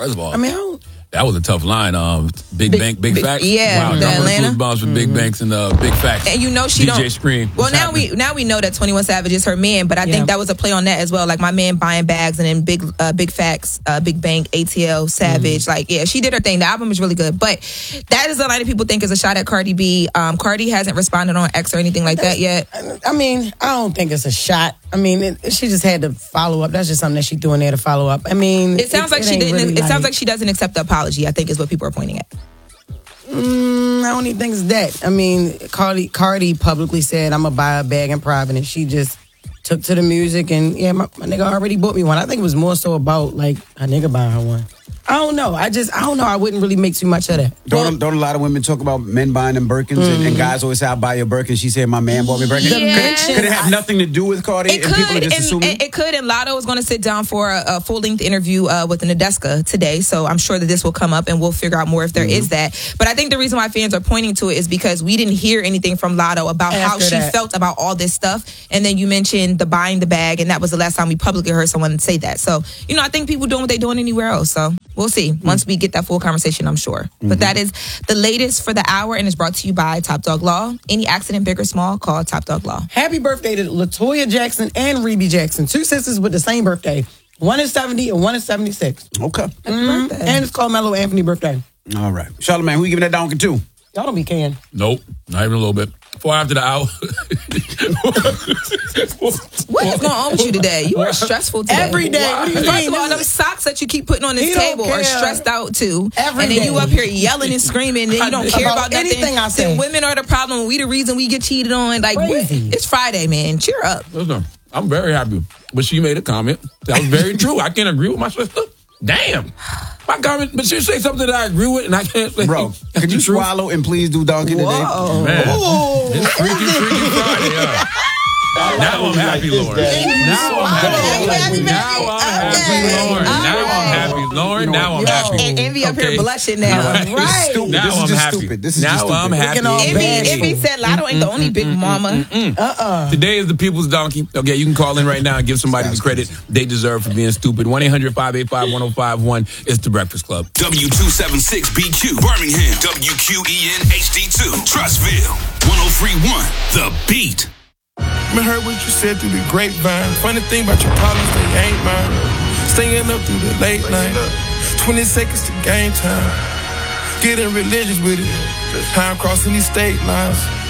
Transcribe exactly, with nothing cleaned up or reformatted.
First of all, I mean, I don't, that was a tough line. Um, Big, big Bank, Big, big Facts. Yeah, wow, the number Atlanta. two bombs for Mm-hmm. Big Banks and uh, Big Facts. And you know she D J don't. Scream. Well, What's now happening? we now we know that twenty-one Savage is her man, but I Yeah. think that was a play on that as well. Like my man buying bags and then Big uh, Big Facts, uh, Big Bank, A T L, Savage. Mm-hmm. Like yeah, she did her thing. The album is really good, but that is a lot of people think is a shot at Cardi B. Um, Cardi hasn't responded on X or anything like that yet. I mean, I don't think it's a shot. I mean, it, she just had to follow up. That's just something that she threw in there to follow up. I mean, It sounds it, like it she ain't didn't. really It sounds like she doesn't accept the apology. I think is what people are pointing at. Mm, I don't even think it's that. I mean, Cardi, Cardi publicly said, I'm going to buy a bag in private, and she just took to the music, and yeah, my, my nigga already bought me one. I think it was more so about, like, a nigga buying her one. I don't know. I just, I don't know. I wouldn't really make too much of that. Don't, Well, don't a lot of women talk about men buying them Birkins mm-hmm. and, and guys always say, I'll buy you a Birkin. She said, my man bought me a Birkin. Yes. Could, could it have nothing to do with Cardi? It and could, people are just and, assuming? and it could. And Lotto is going to sit down for a, a full length interview uh, with Nadeska today, so I'm sure that this will come up, and we'll figure out more if there mm-hmm. is that. But I think the reason why fans are pointing to it is because we didn't hear anything from Lotto about After how she that. felt about all this stuff, and then you mentioned the buying the bag, and that was the last time we publicly heard someone say that. So you know, I think people doing what they're doing anywhere else. So we'll see mm-hmm. once we get that full conversation, I'm sure. Mm-hmm. But that is the latest for the hour, and is brought to you by Top Dog Law. Any accident, big or small, call Top Dog Law. happy birthday to LaToya Jackson and Reby Jackson. Two sisters with the same birthday. One is seventy and one is seventy-six. Okay. Mm-hmm. And it's called Mellow Anthony birthday. All right. Charlamagne, who you giving that donkey to? Y'all don't be can. Nope, not even a little bit. Before after the hour. What is going on with you today? You are stressful today. Every day. What do you First mean? of all, This them is- socks that you keep putting on this He don't table are care. stressed out too. Every and then you day. up here yelling and screaming, and then you don't care About about, nothing. anything I say. Then women are the problem. We the reason we get cheated on. Like Crazy. it's Friday, man. Cheer up. Listen, I'm very happy. But she made a comment that was very true. I can't agree with my sister. Damn. My comment, but she say something that I agree with, and I can't say. Bro, could you true. swallow and please do donkey today? Whoa. Man, Ooh. it's freaky, freaky Friday. Yeah. Now I'm happy, Lauren. Now I'm happy. Now I'm happy, Lauren. Now I'm happy, Lauren. Now I'm happy. And Envy up here Okay. blushing now. Right. Right. Stupid. Now This is I'm just happy. stupid. This is now just stupid. I'm happy. Looking all Envy, bad. Envy said Lotto ain't the only big mama. Uh-uh. Today is the people's donkey. Okay, you can call in right now and give somebody the credit they deserve for being stupid. one eight hundred five eight five one oh five one. It's The Breakfast Club. W two seventy-six B Q, Birmingham. W Q E N H D two, Trussville. one oh three point one, The Beat. I heard what you said through the grapevine. Funny thing about your problems, they ain't mine. Staying up through the late night. twenty seconds to game time. Getting religious with it. How I'm crossing these state lines.